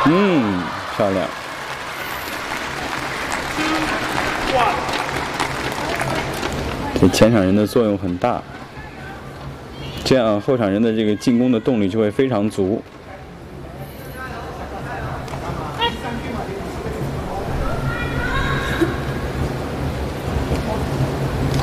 漂亮。这前场人的作用很大，这样后场人的这个进攻的动力就会非常足。